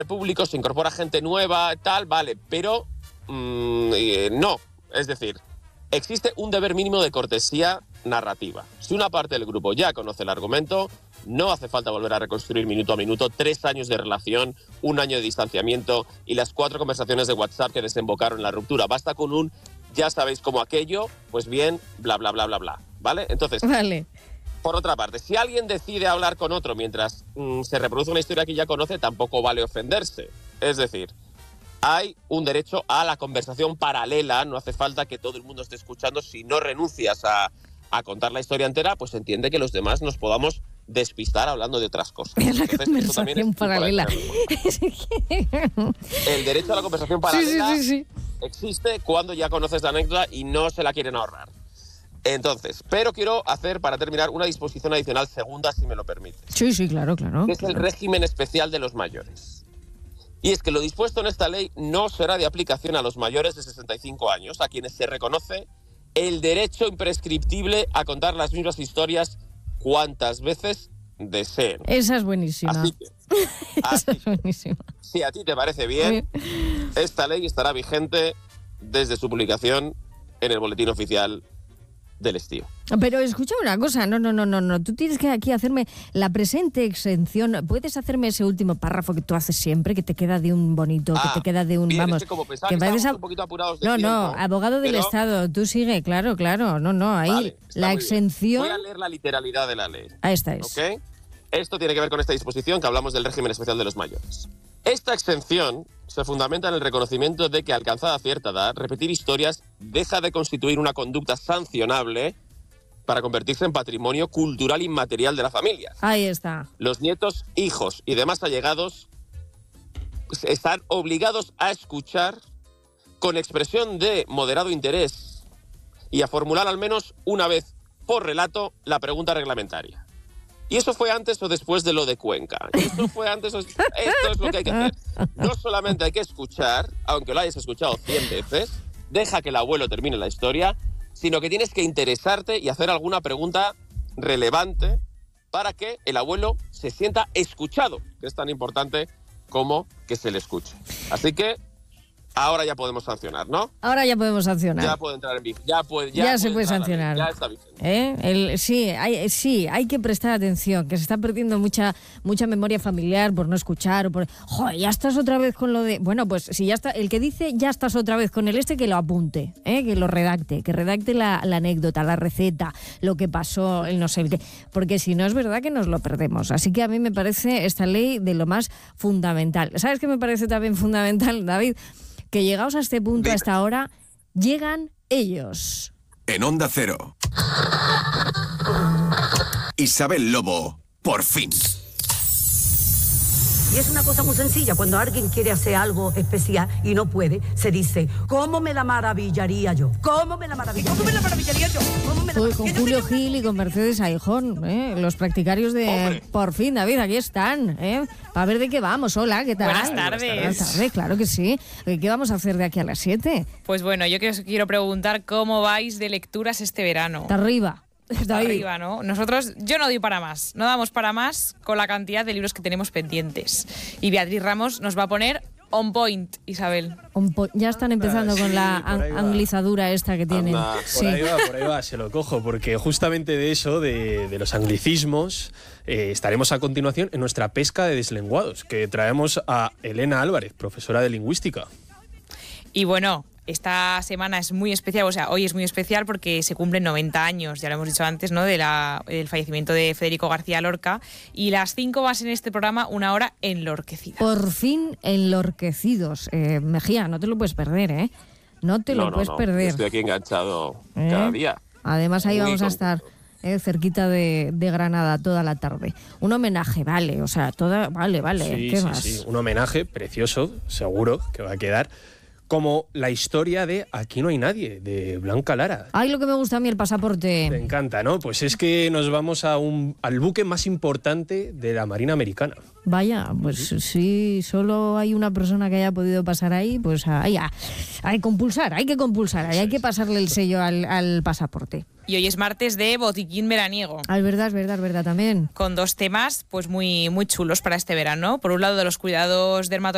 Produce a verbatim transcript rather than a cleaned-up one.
público, se incorpora gente nueva, tal, vale, pero mmm, eh, no. Es decir, existe un deber mínimo de cortesía narrativa. Si una parte del grupo ya conoce el argumento, no hace falta volver a reconstruir minuto a minuto tres años de relación, un año de distanciamiento y las cuatro conversaciones de WhatsApp que desembocaron en la ruptura. Basta con un ya sabéis cómo aquello, pues bien, bla, bla, bla, bla, bla. ¿Vale? Entonces, vale. Por otra parte, si alguien decide hablar con otro mientras mmm, se reproduce una historia que ya conoce, tampoco vale ofenderse. Es decir, hay un derecho a la conversación paralela, no hace falta que todo el mundo esté escuchando. Si no renuncias a, a contar la historia entera, pues entiende que los demás nos podamos despistar hablando de otras cosas. La Entonces, conversación paralela. El derecho a la conversación paralela sí, sí, sí, sí. existe cuando ya conoces la anécdota y no se la quieren ahorrar. Entonces, pero quiero hacer, para terminar, una disposición adicional segunda, si me lo permites. Sí, sí, claro, claro. Que es claro. el régimen especial de los mayores. Y es que lo dispuesto en esta ley no será de aplicación a los mayores de sesenta y cinco años, a quienes se reconoce el derecho imprescriptible a contar las mismas historias cuantas veces deseen. Esa es buenísima. Así que, Esa así es buenísima. Si a ti te parece bien, esta ley estará vigente desde su publicación en el Boletín Oficial del Estío. Pero escucha una cosa, no, no, no, no, no. Tú tienes que aquí hacerme la presente exención. ¿Puedes hacerme ese último párrafo que tú haces siempre, que te queda de un bonito, ah, que te queda de un, bien, vamos... es que como pensaba que que estábamos a... un poquito apurados de No, tiempo, no, abogado del pero... Estado, tú sigue, claro, claro, no, no, ahí vale, la exención... Voy a leer la literalidad de la ley. Ahí está, es. ¿Ok? Esto tiene que ver con esta disposición que hablamos del régimen especial de los mayores. Esta exención se fundamenta en el reconocimiento de que, alcanzada cierta edad, repetir historias deja de constituir una conducta sancionable para convertirse en patrimonio cultural inmaterial de la familia. Ahí está. Los nietos, hijos y demás allegados están obligados a escuchar con expresión de moderado interés y a formular al menos una vez por relato la pregunta reglamentaria. ¿Y eso fue antes o después de lo de Cuenca? ¿Y eso fue antes o después? Esto es lo que hay que hacer. No solamente hay que escuchar, aunque lo hayas escuchado cien veces, deja que el abuelo termine la historia, sino que tienes que interesarte y hacer alguna pregunta relevante para que el abuelo se sienta escuchado, que es tan importante como que se le escuche. Así que ahora ya podemos sancionar, ¿no? Ahora ya podemos sancionar. Ya puede entrar en vigor. Ya, puede, ya, ya puede se puede sancionar. Ya está vigente. ¿Eh? El, sí, hay, sí, hay que prestar atención, que se está perdiendo mucha mucha memoria familiar por no escuchar o por... Joder, ya estás otra vez con lo de... Bueno, pues si ya está... El que dice ya estás otra vez con el este, que lo apunte, ¿eh? Que lo redacte, que redacte la, la anécdota, la receta, lo que pasó, el no sé qué. Porque si no es verdad que nos lo perdemos. Así que a mí me parece esta ley de lo más fundamental. ¿Sabes qué me parece también fundamental, David? Que llegados a este punto, a esta hora, llegan ellos. En Onda Cero. Isabel Lobo, por fin. Y es una cosa muy sencilla. Cuando alguien quiere hacer algo especial y no puede, se dice, ¿cómo me la maravillaría yo? ¿Cómo me la maravillaría? ¿Cómo me la maravillaría yo? ¿Cómo me la Uy, con Julio Gil y con Mercedes Aijón, ¿eh? Los practicarios de... ¡Hombre! Por fin, David, aquí están, ¿eh? Para ver de qué vamos. Hola, ¿qué tal? Buenas tardes. Buenas tardes, claro que sí. ¿Qué vamos a hacer de aquí a las siete? Pues bueno, yo os quiero preguntar cómo vais de lecturas este verano. Está arriba. Está arriba, ¿no? Nosotros, yo no doy para más, no damos para más con la cantidad de libros que tenemos pendientes. Y Beatriz Ramos nos va a poner on point, Isabel. Un po- ya están empezando Ah, sí, con la por ahí an- va. anglizadura esta que tienen. Anda, por Sí. Por ahí va, por ahí va, se lo cojo, porque justamente de eso, de, de los anglicismos, eh, estaremos a continuación en nuestra pesca de deslenguados, que traemos a Elena Álvarez, profesora de lingüística. Y bueno, esta semana es muy especial, o sea, hoy es muy especial porque se cumplen noventa años, ya lo hemos dicho antes, ¿no?, de la, del fallecimiento de Federico García Lorca. Y las cinco vas en este programa una hora enlorquecida. Por fin enlorquecidos. Eh, Mejía, no te lo puedes perder, ¿eh? No te No, lo no, puedes no. perder. Estoy aquí enganchado ¿Eh? cada día. Además, ahí Muy vamos a contento. estar eh, cerquita de, de Granada toda la tarde. Un homenaje, vale, o sea, toda, vale, vale. Sí, ¿Qué sí, más? sí, un homenaje precioso, seguro, que va a quedar, como la historia de Aquí no hay nadie, de Blanca Lara. Ay, lo que me gusta a mí el Te pasaporte. encanta, ¿no? Pues es que nos vamos a un, al buque más importante de la Marina Americana. Vaya, pues si solo hay una persona que haya podido pasar ahí, pues ahí, ah, hay que compulsar, hay que compulsar, ahí hay que pasarle el sello al, al pasaporte. Y hoy es martes de botiquín veraniego, Ah, es verdad, es verdad, es verdad también. con dos temas pues muy, muy chulos para este verano. Por un lado, de los cuidados dermatológicos